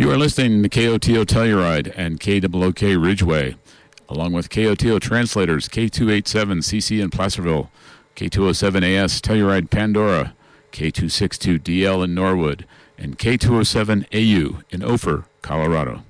You are listening to KOTO Telluride and KOOK Ridgeway, along with KOTO translators K287CC in Placerville, K207AS Telluride Pandora, K262DL in Norwood, and K207AU in Ophir, Colorado.